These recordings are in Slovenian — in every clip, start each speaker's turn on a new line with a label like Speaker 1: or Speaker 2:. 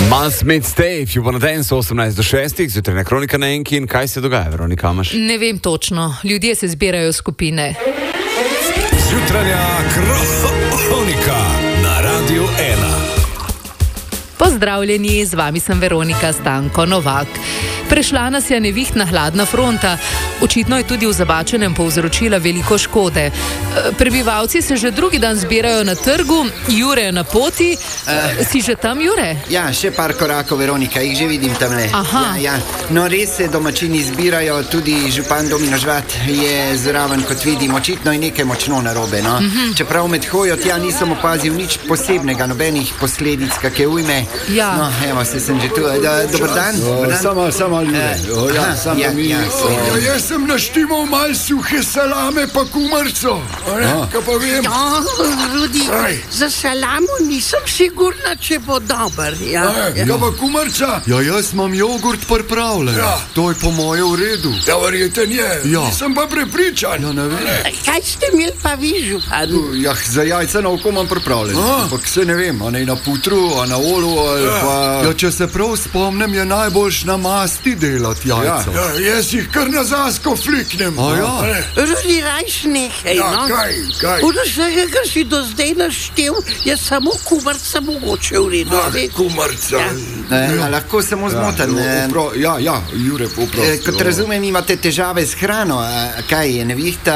Speaker 1: Must Meet Stay, if you wanna dance, 18 do 6, zjutrajna kronika na Enki. In kaj se dogaja, Veronika Amaš?
Speaker 2: Ne vem točno, ljudje se zbirajo v skupine.
Speaker 3: Zjutrajna kronika na Radiu 1.
Speaker 2: Pozdravljeni, z vami sem Veronika Stanko Novak. Prešla nas je nevihtna hladna fronta, očitno je tudi v Zabačenem povzročila veliko škode. Prebivalci se že drugi dan zbirajo na trgu, Jure je na poti. Si že tam, Jure?
Speaker 4: Ja, še par korakov, Veronika, jih že vidim tamle.
Speaker 2: Aha.
Speaker 4: Ja. No, res se domačini zbirajo, tudi župan Domino Žvat je zraven, kot vidim, očitno je nekaj močno narobe, no. Čeprav med hojo tja nisem opazil nič posebnega, nobenih posledic, kakšne ujme.
Speaker 2: Ja.
Speaker 4: No, evo, se sem že tu. Dober dan.
Speaker 5: Samo jaz sem naštimal malo suhe salame pa kumarco. Kaj pa vem?
Speaker 6: Rudi, za salamo nisem sigurna, če bo dober.
Speaker 5: Kaj pa kumarca?
Speaker 7: Ja, jaz imam jogurt pripravljen.
Speaker 5: Ja.
Speaker 7: To je po moje v redu.
Speaker 5: Ja, verjeten je.
Speaker 7: Ja.
Speaker 5: Nisem pa prepričan.
Speaker 7: Ja, ne vem.
Speaker 6: Kaj ste imeli pa vi, župan?
Speaker 7: Ja, za jajca na oko imam pripravljen. Ampak se ne vem, a ne na putru, a na olu, ali pa... Ja, če se prav spomnim, je najboljš na masti delati jajca.
Speaker 5: Ja, jaz jih kar na zasko fliknem.
Speaker 7: A ja?
Speaker 6: Rudi, rajš nekaj,
Speaker 5: Ja,
Speaker 6: no?
Speaker 5: kaj?
Speaker 6: Od vsega, kar si do zdaj naštel, je samo kumarca mogoče v redu.
Speaker 5: Kumarca.
Speaker 4: Lahko samo zmoten.
Speaker 7: Ja, Jure, poprosti.
Speaker 4: Kot razumem, imate težave s hrano. Kaj je, nevihta?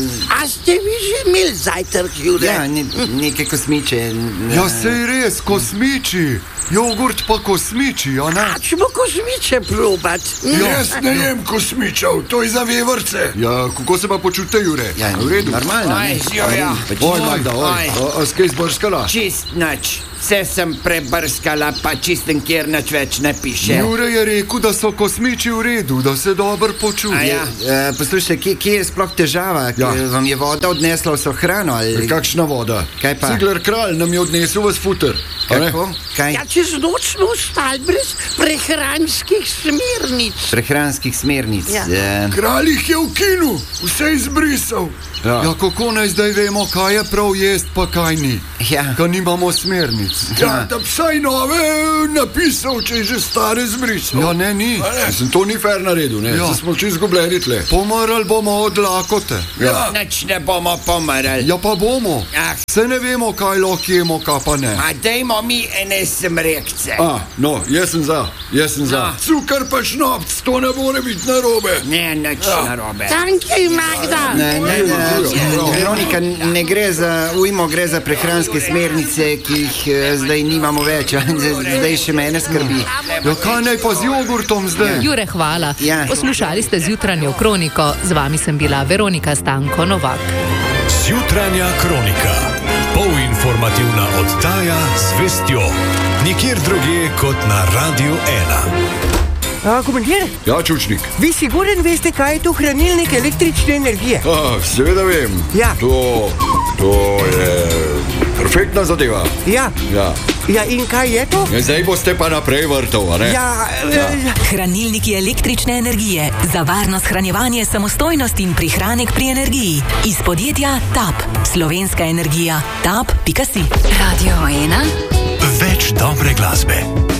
Speaker 6: A ste vi že imeli zajtrk, Jure?
Speaker 4: Ja, neke kosmiče.
Speaker 7: Ja, sej res, kosmiči. Jogurt pa kosmiči, a ne?
Speaker 6: A ćemo kosmiče probat?
Speaker 5: Jaz ne jem kosmičev, to je za vevrce.
Speaker 7: Ja, kako se pa počute, Jure?
Speaker 4: Ja,
Speaker 7: v redu.
Speaker 4: normalno. ne?
Speaker 7: Oj, Magda, a skaj zbrskala?
Speaker 4: Čist nič. Vse sem prebrskala, pa čistem, kjer nič več ne piše.
Speaker 7: Jure je rekel, da so kosmiči v redu, da se dobro počuje.
Speaker 4: Poslušajte, kje je sploh težava?
Speaker 7: Ja.
Speaker 4: Vam je voda odnesla vso hrano? Ali...
Speaker 7: Kakšna voda?
Speaker 4: Kaj pa?
Speaker 7: Cigler kralj nam je odnesel vas futer.
Speaker 4: Kako? Kaj?
Speaker 6: Ja, čez noč smo ostali brez prehranskih smernic.
Speaker 4: Prehranskih smernic.
Speaker 6: Ja.
Speaker 5: Kralj jih je ukinil, vse izbrisal.
Speaker 7: Ja, kako naj zdaj vemo, kaj je prav jest, pa kaj ni?
Speaker 4: Ja.
Speaker 7: Ka nimamo smernic.
Speaker 5: Ja, da vsaj nove napisal, če je že stare zbrisal.
Speaker 7: Ja, ne, ni.
Speaker 5: Mislim, to ni fair naredil, ne?
Speaker 7: Ja.
Speaker 5: Smo čisto izgubljeni tle.
Speaker 7: Pomrli bomo od lakote.
Speaker 5: Ja.
Speaker 4: Nič ne bomo pomrli.
Speaker 7: Ja, pa bomo. Se ne vemo, kaj lahko jemo, kaj pa ne.
Speaker 4: A dajmo mi ene smrekce.
Speaker 7: No, jaz sem za.
Speaker 5: Cukor pa šnopc, to ne more biti narobe.
Speaker 4: Ne, nič narobe.
Speaker 6: Tankej, Magda.
Speaker 4: Veronika, ne gre za ujmo, gre za prehranske smernice, ki jih zdaj nimamo več. Zdaj še mene skrbi.
Speaker 7: Ja, kaj naj pa z jogurtom zdaj?
Speaker 2: Jure, hvala.
Speaker 4: Ja.
Speaker 2: Poslušali ste zjutranjo kroniko, z vami sem bila Veronika Stanko Novak.
Speaker 3: Zjutrajna kronika. Polinformativna oddaja z vestjo. Nikjer drugje kot na Radiu 1.
Speaker 8: Komandir,
Speaker 7: Ja, čučnik.
Speaker 8: vi siguren veste, kaj je to hranilnik električne energije?
Speaker 7: Seveda vem.
Speaker 8: Ja.
Speaker 7: To je perfektna zadeva.
Speaker 8: Ja. Ja, in kaj je to?
Speaker 7: Zdaj boste pa naprej vrtov, a ne?
Speaker 9: Hranilniki električne energije. Za varno shranjevanje, samostojnost in prihranek pri energiji. Iz podjetja TAP. Slovenska energija. TAP.si.
Speaker 10: Radio 1.
Speaker 3: Več dobre glasbe.